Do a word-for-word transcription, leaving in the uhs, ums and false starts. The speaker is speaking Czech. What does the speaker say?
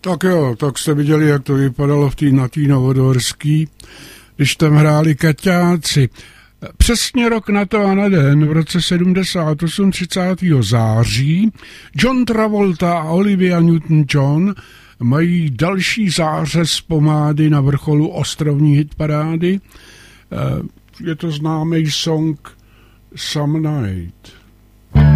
Tak jo, tak jste viděli, jak to vypadalo v tý, na té Novodvorský, když tam hráli Kaťáci. Přesně rok na to a na den, v roce sedmdesát osm, třicátého září, John Travolta a Olivia Newton-John mají další zářez pomády na vrcholu ostrovní hitparády. Je to známý song Some Night.